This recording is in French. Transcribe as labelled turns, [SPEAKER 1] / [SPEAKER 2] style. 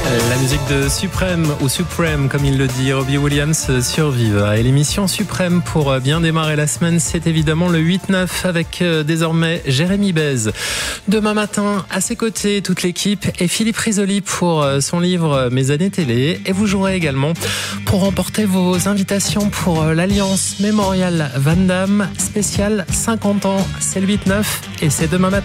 [SPEAKER 1] La musique de Supreme, ou Supreme comme il le dit, Robbie Williams sur Viva. Et l'émission Supreme pour bien démarrer la semaine, c'est évidemment le 8-9 avec désormais Jérémy Bèze. Demain matin, à ses côtés, toute l'équipe et Philippe Risoli pour son livre Mes années télé. Et vous jouerez également pour remporter vos invitations pour l'Alliance Mémorial Van Damme spécial 50 ans. C'est le 8-9 et c'est demain matin.